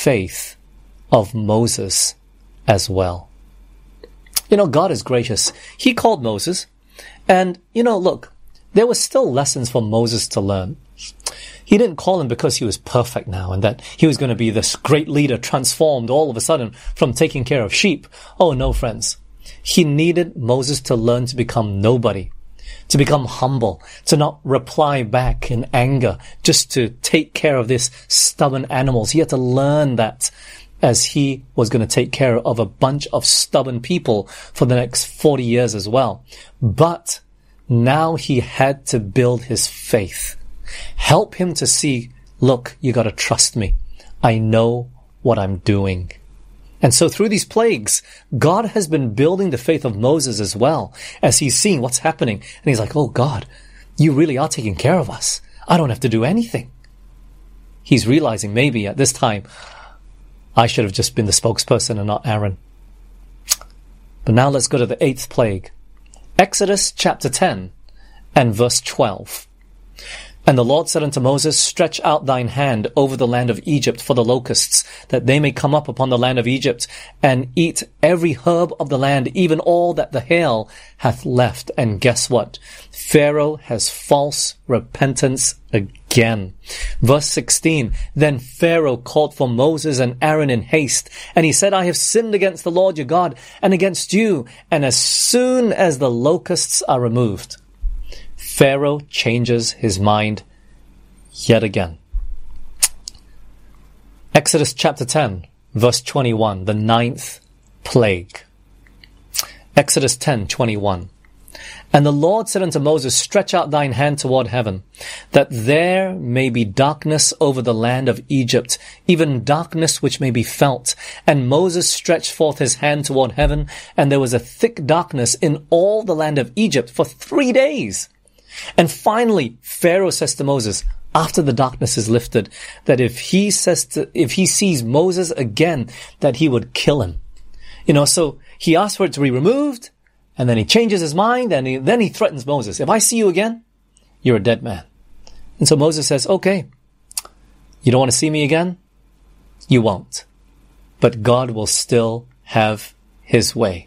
faith of Moses as well. You know, God is gracious. He called Moses, and, you know, look, there were still lessons for Moses to learn. He didn't call him because he was perfect now and that he was going to be this great leader transformed all of a sudden from taking care of sheep. Oh no, friends. He needed Moses to learn to become nobody, to become humble, to not reply back in anger, just to take care of these stubborn animals. He had to learn that as he was going to take care of a bunch of stubborn people for the next 40 years as well. But now he had to build his faith. Help him to see, look, you got to trust me. I know what I'm doing. And so through these plagues, God has been building the faith of Moses as well, as he's seeing what's happening. And he's like, oh God, you really are taking care of us. I don't have to do anything. He's realizing maybe at this time, I should have just been the spokesperson and not Aaron. But now let's go to the 8th plague. Exodus chapter 10 and verse 12. And the Lord said unto Moses, stretch out thine hand over the land of Egypt for the locusts, that they may come up upon the land of Egypt, and eat every herb of the land, even all that the hail hath left. And guess what? Pharaoh has false repentance again. Verse 16, then Pharaoh called for Moses and Aaron in haste, and he said, I have sinned against the Lord your God, and against you. And as soon as the locusts are removed, Pharaoh changes his mind yet again. Exodus chapter 10, verse 21, the 9th plague. Exodus 10:21. And the Lord said unto Moses, stretch out thine hand toward heaven, that there may be darkness over the land of Egypt, even darkness which may be felt. And Moses stretched forth his hand toward heaven, and there was a thick darkness in all the land of Egypt for 3 days. And finally, Pharaoh says to Moses, after the darkness is lifted, that if he sees Moses again, that he would kill him. You know, so he asked for it to be removed, and then he changes his mind, and then he threatens Moses. If I see you again, you're a dead man. And so Moses says, okay, you don't want to see me again? You won't. But God will still have his way.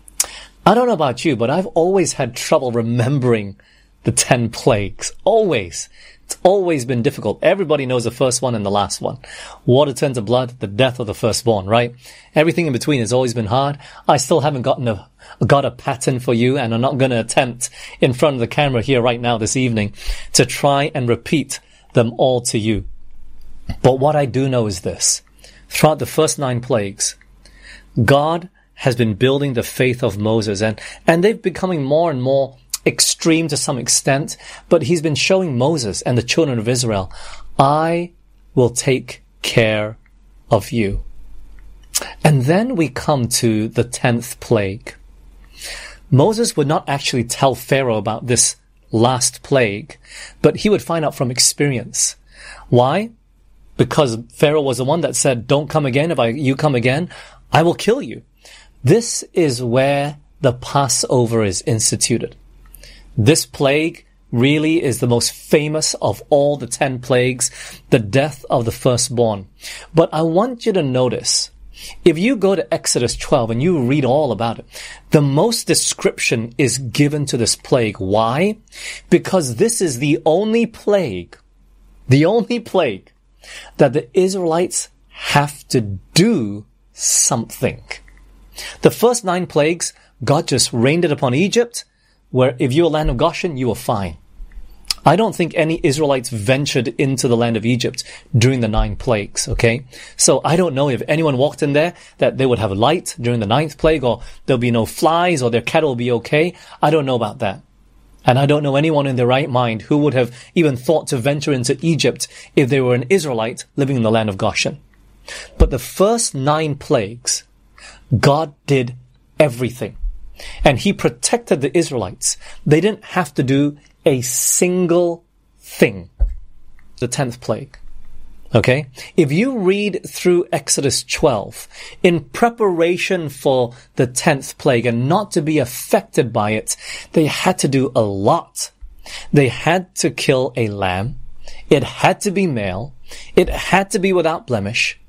I don't know about you, but I've always had trouble remembering the 10 plagues. Always. It's always been difficult. Everybody knows the first one and the last one. Water turned to blood, the death of the firstborn, right? Everything in between has always been hard. I still haven't got a pattern for you, and I'm not going to attempt in front of the camera here right now this evening to try and repeat them all to you. But what I do know is this. Throughout the first 9 plagues, God has been building the faith of Moses, and they're becoming more and more extreme to some extent, but he's been showing Moses and the children of Israel, I will take care of you. And then we come to the 10th plague. Moses would not actually tell Pharaoh about this last plague, but he would find out from experience. Why? Because Pharaoh was the one that said, don't come again. If you come again, I will kill you. This is where the Passover is instituted. This plague really is the most famous of all the 10 plagues, the death of the firstborn. But I want you to notice, if you go to Exodus 12 and you read all about it, the most description is given to this plague. Why? Because this is the only plague that the Israelites have to do something. The first 9 plagues, God just rained it upon Egypt, where if you're a land of Goshen, you were fine. I don't think any Israelites ventured into the land of Egypt during the 9 plagues, okay? So I don't know if anyone walked in there that they would have light during the 9th plague, or there'll be no flies, or their cattle will be okay. I don't know about that. And I don't know anyone in their right mind who would have even thought to venture into Egypt if they were an Israelite living in the land of Goshen. But the first 9 plagues, God did everything. And he protected the Israelites. They didn't have to do a single thing. The 10th plague. Okay? If you read through Exodus 12, in preparation for the 10th plague and not to be affected by it, they had to do a lot. They had to kill a lamb. It had to be male. It had to be without blemish.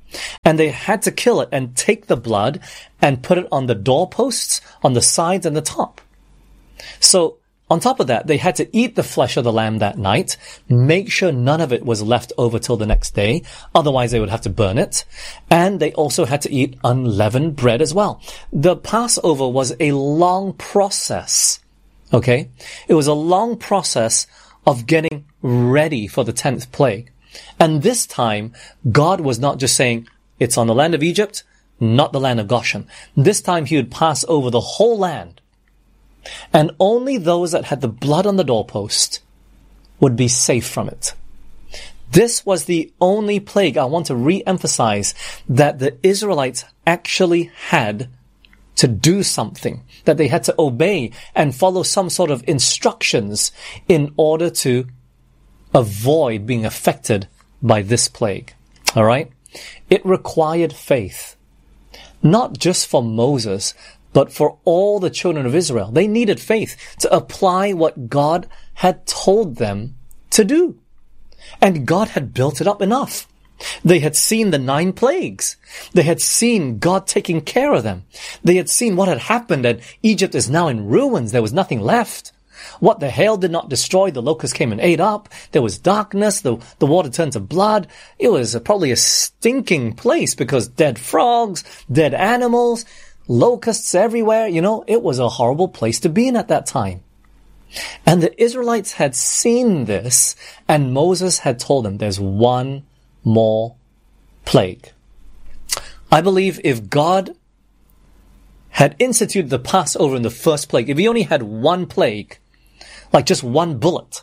And they had to kill it and take the blood and put it on the doorposts, on the sides and the top. So, on top of that, they had to eat the flesh of the lamb that night, make sure none of it was left over till the next day, otherwise they would have to burn it, and they also had to eat unleavened bread as well. The Passover was a long process, okay? It was a long process of getting ready for the 10th plague. And this time, God was not just saying, it's on the land of Egypt, not the land of Goshen. This time he would pass over the whole land. And only those that had the blood on the doorpost would be safe from it. This was the only plague, I want to re-emphasize, that the Israelites actually had to do something, that they had to obey and follow some sort of instructions in order to avoid being affected by this plague. All right? It required faith, not just for Moses, but for all the children of Israel. They needed faith to apply what God had told them to do. And God had built it up enough. They had seen the 9 plagues. They had seen God taking care of them. They had seen what had happened, and Egypt is now in ruins. There was nothing left. What the hail did not destroy, the locusts came and ate up. There was darkness. The water turned to blood. It was probably a stinking place because dead frogs, dead animals, locusts everywhere. It was a horrible place to be in at that time. And the Israelites had seen this, and Moses had told them there's one more plague. I believe if God had instituted the Passover in the first plague, if he only had one plague, like just one bullet,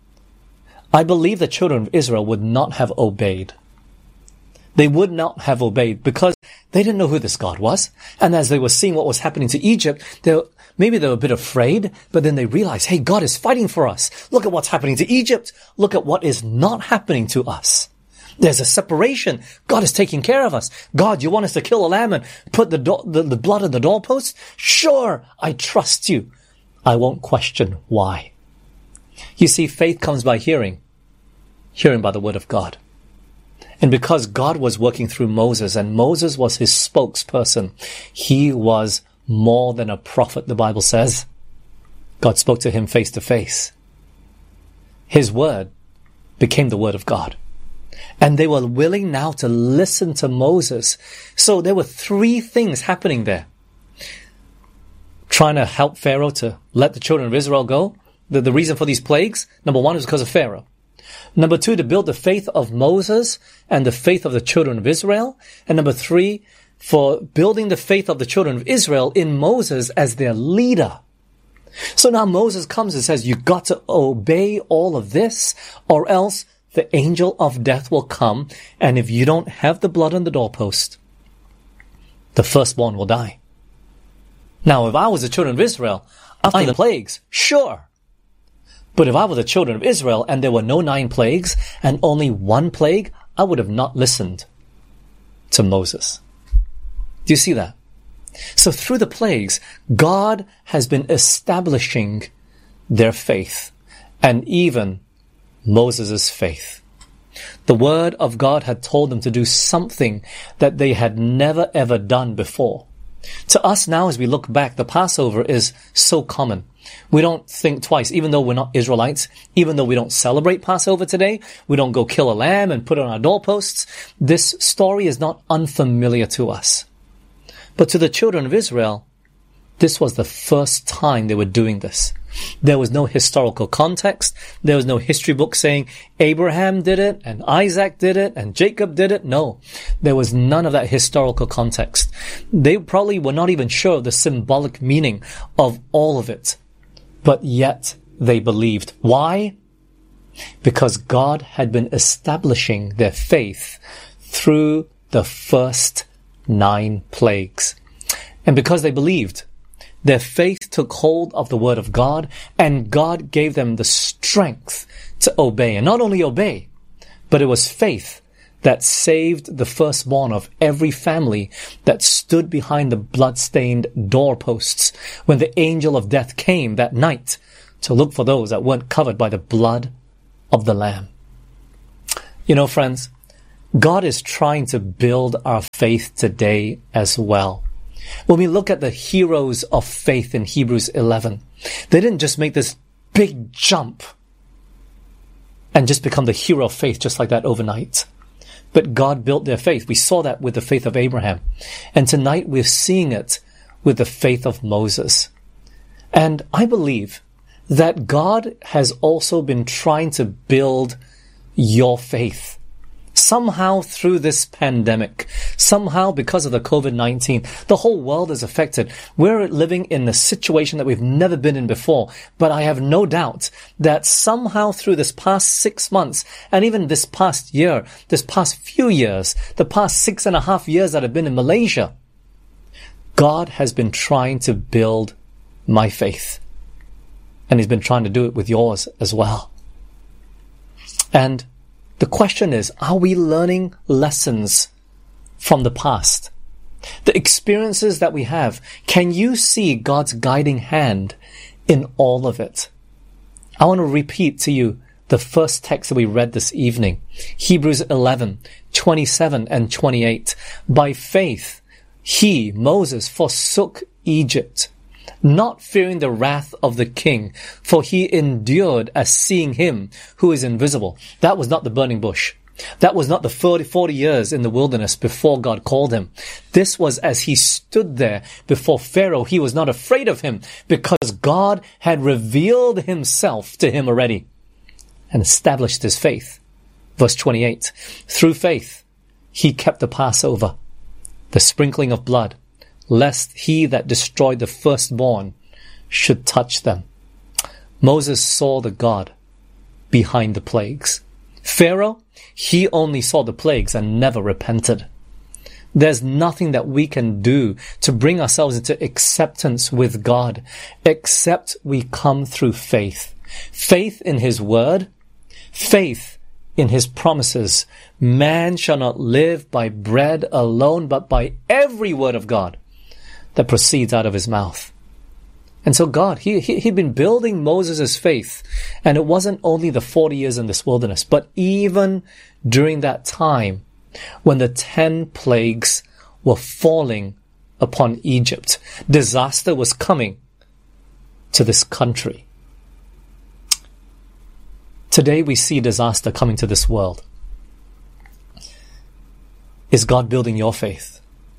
I believe the children of Israel would not have obeyed. They would not have obeyed because they didn't know who this God was. And as they were seeing what was happening to Egypt, maybe they were a bit afraid, but then they realized, hey, God is fighting for us. Look at what's happening to Egypt. Look at what is not happening to us. There's a separation. God is taking care of us. God, you want us to kill a lamb and put the blood on the doorpost? Sure, I trust you. I won't question why. You see, faith comes by hearing by the word of God. And because God was working through Moses, and Moses was his spokesperson, he was more than a prophet, the Bible says. God spoke to him face to face. His word became the word of God. And they were willing now to listen to Moses. So there were 3 things happening there. Trying to help Pharaoh to let the children of Israel go. The reason for these plagues, number 1, is because of Pharaoh. Number 2, to build the faith of Moses and the faith of the children of Israel. And number 3, for building the faith of the children of Israel in Moses as their leader. So now Moses comes and says, you've got to obey all of this, or else the angel of death will come, and if you don't have the blood on the doorpost, the firstborn will die. Now, if I was the children of Israel, after the plagues, sure. But if I were the children of Israel and there were no 9 plagues and only 1 plague, I would have not listened to Moses. Do you see that? So through the plagues, God has been establishing their faith, and even Moses' faith. The word of God had told them to do something that they had never ever done before. To us now, as we look back, the Passover is so common. We don't think twice, even though we're not Israelites, even though we don't celebrate Passover today, we don't go kill a lamb and put it on our doorposts. This story is not unfamiliar to us. But to the children of Israel, this was the first time they were doing this. There was no historical context. There was no history book saying Abraham did it and Isaac did it and Jacob did it. No, there was none of that historical context. They probably were not even sure of the symbolic meaning of all of it. But yet they believed. Why? Because God had been establishing their faith through the first 9 plagues. And because they believed, their faith took hold of the word of God, and God gave them the strength to obey. And not only obey, but it was faith that saved the firstborn of every family that stood behind the blood-stained doorposts when the angel of death came that night to look for those that weren't covered by the blood of the Lamb. You know, friends, God is trying to build our faith today as well. When we look at the heroes of faith in Hebrews 11, they didn't just make this big jump and just become the hero of faith just like that overnight. But God built their faith. We saw that with the faith of Abraham. And tonight we're seeing it with the faith of Moses. And I believe that God has also been trying to build your faith. Somehow through this pandemic, somehow because of the COVID-19, the whole world is affected. We're living in a situation that we've never been in before. But I have no doubt that somehow through this past 6 months, and even this past year, this past few years, the past 6.5 years that I've been in Malaysia, God has been trying to build my faith. And He's been trying to do it with yours as well. And the question is, are we learning lessons from the past? The experiences that we have, can you see God's guiding hand in all of it? I want to repeat to you the first text that we read this evening. Hebrews 11, 27 and 28. By faith, he, Moses, forsook Egypt, not fearing the wrath of the king, for he endured as seeing him who is invisible. That was not the burning bush. That was not the 40 years in the wilderness before God called him. This was as he stood there before Pharaoh. He was not afraid of him because God had revealed himself to him already and established his faith. Verse 28, through faith, he kept the Passover, the sprinkling of blood, lest he that destroyed the firstborn should touch them. Moses saw the God behind the plagues. Pharaoh, he only saw the plagues and never repented. There's nothing that we can do to bring ourselves into acceptance with God, except we come through faith. Faith in His word, faith in His promises. Man shall not live by bread alone, but by every word of God that proceeds out of His mouth. And so God, He'd been building Moses' faith. And it wasn't only the 40 years in this wilderness, but even during that time when the 10 plagues were falling upon Egypt, disaster was coming to this country. Today we see disaster coming to this world. Is God building your faith?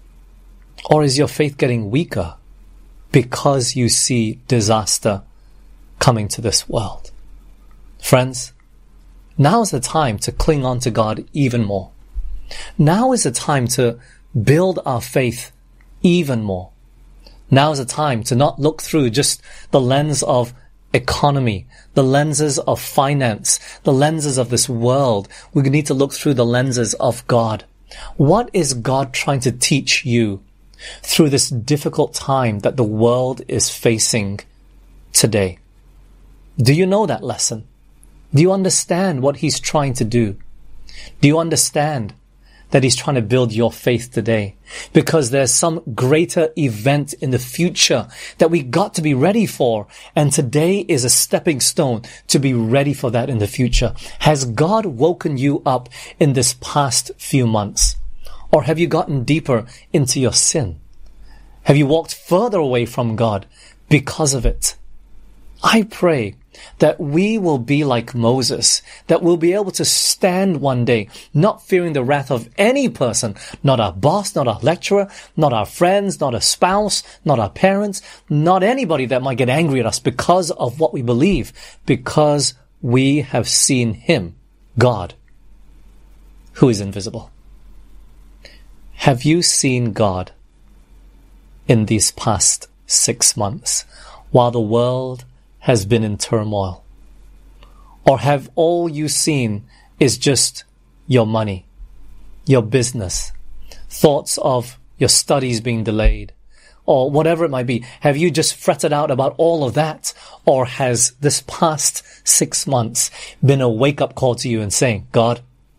Or is your faith getting weaker because you see disaster coming to this world? Friends, now is the time to cling on to God even more. Now is the time to build our faith even more. Now is the time to not look through just the lens of economy, the lenses of finance, the lenses of this world. We need to look through the lenses of God. What is God trying to teach you through this difficult time that the world is facing today? Do you know that lesson? Do you understand what He's trying to do? Do you understand that He's trying to build your faith today? Because there's some greater event in the future that we got to be ready for. And today is a stepping stone to be ready for that in the future. Has God woken you up in this past few months? Or have you gotten deeper into your sin? Have you walked further away from God because of it? I pray that we will be like Moses, that we'll be able to stand one day, not fearing the wrath of any person, not our boss, not our lecturer, not our friends, not a spouse, not our parents, not anybody that might get angry at us because of what we believe, because we have seen Him, God, who is invisible. Have you seen God in these past 6 months while the world has been in turmoil? Or have all you seen is just your money, your business, thoughts of your studies being delayed, or whatever it might be? Have you just fretted out about all of that? Or has this past 6 months been a wake-up call to you and saying, God,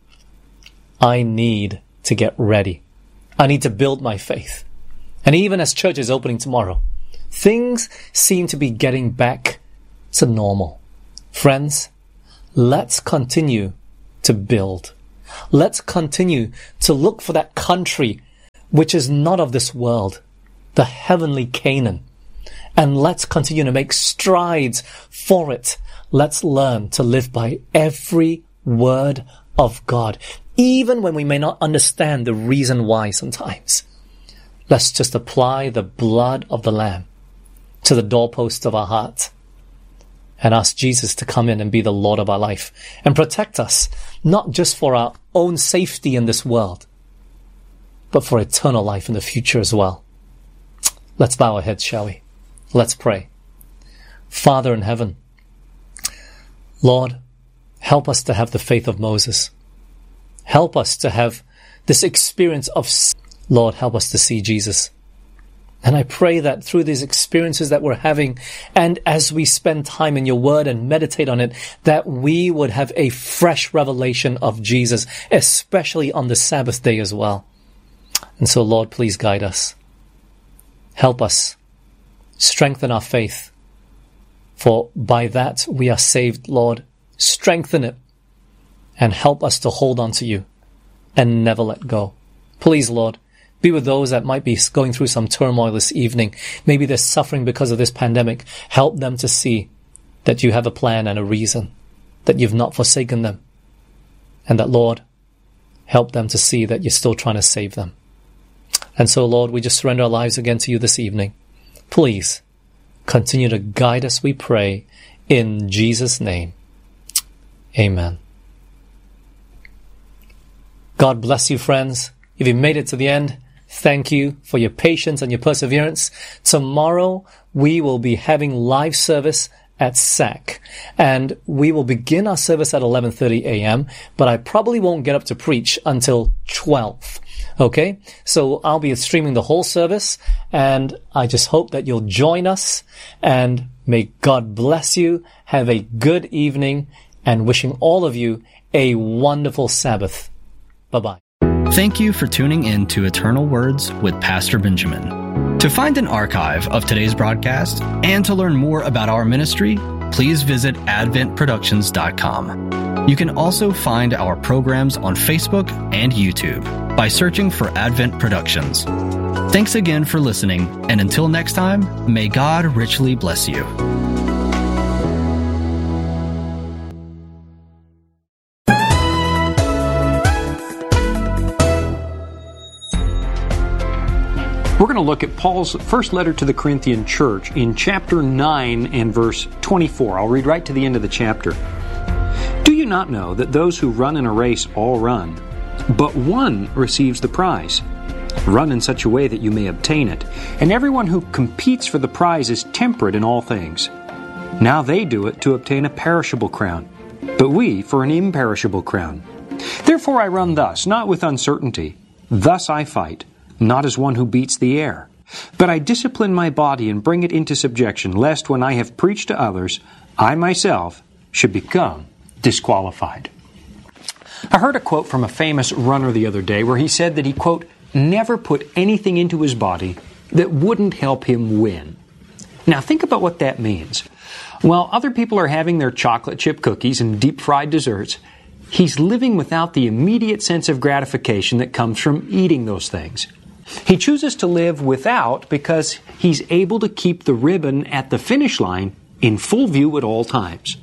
I need to get ready. I need to build my faith. And even as church is opening tomorrow, things seem to be getting back to normal. Friends, let's continue to build. Let's continue to look for that country which is not of this world, the heavenly Canaan. And let's continue to make strides for it. Let's learn to live by every word of God, even when we may not understand the reason why sometimes. Let's just apply the blood of the Lamb to the doorpost of our heart and ask Jesus to come in and be the Lord of our life and protect us, not just for our own safety in this world, but for eternal life in the future as well. Let's bow our heads, shall we? Let's pray. Father in heaven, Lord, help us to have the faith of Moses. Help us to have this experience of, Lord, help us to see Jesus. And I pray that through these experiences that we're having, and as we spend time in your word and meditate on it, that we would have a fresh revelation of Jesus, especially on the Sabbath day as well. And so, Lord, please guide us. Help us. Strengthen our faith. For by that we are saved, Lord. Strengthen it. And help us to hold on to you and never let go. Please, Lord, be with those that might be going through some turmoil this evening. Maybe they're suffering because of this pandemic. Help them to see that you have a plan and a reason, that you've not forsaken them. And that, Lord, help them to see that you're still trying to save them. And so, Lord, we just surrender our lives again to you this evening. Please continue to guide us, we pray, in Jesus' name. Amen. God bless you, friends. If you made it to the end, thank you for your patience and your perseverance. Tomorrow, we will be having live service at SAC, and we will begin our service at 11:30 a.m., but I probably won't get up to preach until 12. Okay? So I'll be streaming the whole service, and I just hope that you'll join us, and may God bless you. Have a good evening, and wishing all of you a wonderful Sabbath. Bye-bye. Thank you for tuning in to Eternal Words with Pastor Benjamin. To find an archive of today's broadcast and to learn more about our ministry, please visit adventproductions.com. You can also find our programs on Facebook and YouTube by searching for Advent Productions. Thanks again for listening, and until next time, may God richly bless you. We're going to look at Paul's first letter to the Corinthian church in chapter 9 and verse 24. I'll read right to the end of the chapter. Do you not know that those who run in a race all run, but one receives the prize? Run in such a way that you may obtain it. And everyone who competes for the prize is temperate in all things. Now they do it to obtain a perishable crown, but we for an imperishable crown. Therefore I run thus, not with uncertainty. Thus I fight, not as one who beats the air. But I discipline my body and bring it into subjection, lest when I have preached to others, I myself should become disqualified. I heard a quote from a famous runner the other day where he said that he, quote, never put anything into his body that wouldn't help him win. Now think about what that means. While other people are having their chocolate chip cookies and deep fried desserts, he's living without the immediate sense of gratification that comes from eating those things. He chooses to live without because he's able to keep the ribbon at the finish line in full view at all times.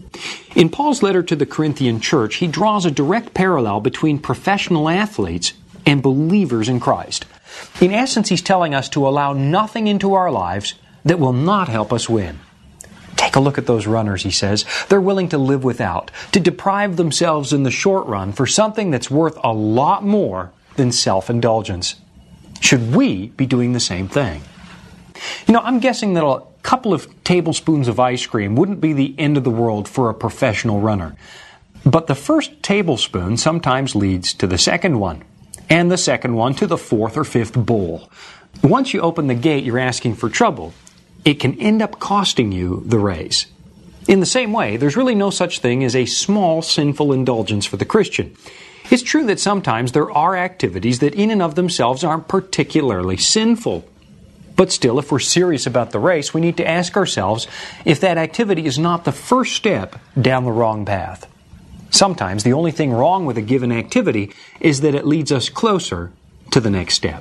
In Paul's letter to the Corinthian church, he draws a direct parallel between professional athletes and believers in Christ. In essence, he's telling us to allow nothing into our lives that will not help us win. Take a look at those runners, he says. They're willing to live without, to deprive themselves in the short run for something that's worth a lot more than self-indulgence. Should we be doing the same thing? You know, I'm guessing that a couple of tablespoons of ice cream wouldn't be the end of the world for a professional runner. But the first tablespoon sometimes leads to the second one, and the second one to the fourth or fifth bowl. Once you open the gate, you're asking for trouble. It can end up costing you the race. In the same way, there's really no such thing as a small sinful indulgence for the Christian. It's true that sometimes there are activities that in and of themselves aren't particularly sinful. But still, if we're serious about the race, we need to ask ourselves if that activity is not the first step down the wrong path. Sometimes the only thing wrong with a given activity is that it leads us closer to the next step.